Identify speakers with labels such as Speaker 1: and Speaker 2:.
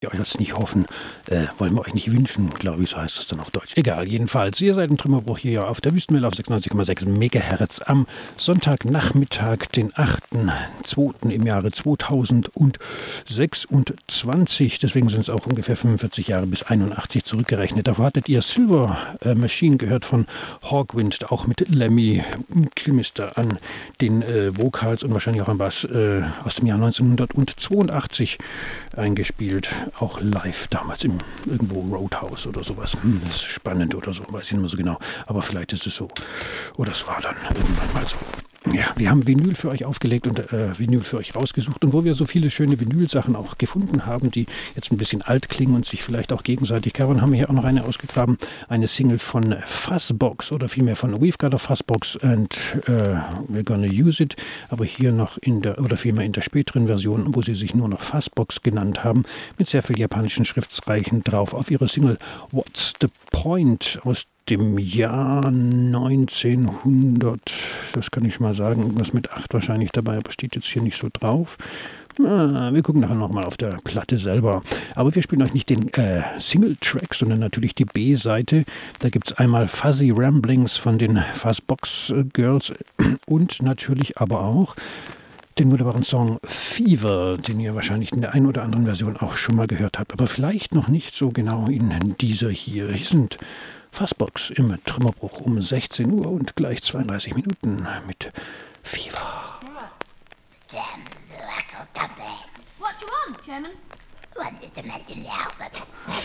Speaker 1: Ja, das nicht hoffen, wollen wir euch nicht wünschen, glaube ich, so heißt das dann auf Deutsch. Egal, jedenfalls, ihr seid im Trümmerbruch hier auf der Wüstenwelle auf 96,6 Megahertz am Sonntagnachmittag, den 8.2. im Jahre 2026. Deswegen sind es auch ungefähr 45 Jahre bis 81 zurückgerechnet. Davor hattet ihr Silver Machine gehört von Hawkwind, auch mit Lemmy Kilmister an den Vocals und wahrscheinlich auch am Bass aus dem Jahr 1982 eingespielt. Auch live damals im irgendwo Roadhouse oder sowas. Das ist spannend oder so, weiß ich nicht mehr so genau. Aber vielleicht ist es so. Oder es war dann irgendwann mal so. Ja, wir haben Vinyl für euch aufgelegt und Vinyl für euch rausgesucht. Und wo wir so viele schöne Vinyl-Sachen auch gefunden haben, die jetzt ein bisschen alt klingen und sich vielleicht auch gegenseitig covern, haben wir hier auch noch eine ausgegraben. Eine Single von Fuzzbox oder vielmehr von We've Got a Fuzzbox and We're Gonna Use It. Aber hier noch vielmehr in der späteren Version, wo sie sich nur noch Fuzzbox genannt haben, mit sehr viel japanischen Schriftzeichen drauf auf ihre Single What's the Point aus dem Jahr 1900, das kann ich mal sagen, irgendwas mit 8 wahrscheinlich dabei, aber steht jetzt hier nicht so drauf. Wir gucken nachher nochmal auf der Platte selber. Aber wir spielen euch nicht den Single-Track, sondern natürlich die B-Seite. Da gibt es einmal Fuzzy Ramblings von den Fuzzbox Girls und natürlich aber auch den wunderbaren Song Fever, den ihr wahrscheinlich in der einen oder anderen Version auch schon mal gehört habt, aber vielleicht noch nicht so genau in dieser hier. Hier sind Fuzzbox im Trümmerbruch um 16 Uhr und gleich 32 Minuten mit Fever.
Speaker 2: What do you want, Chairman?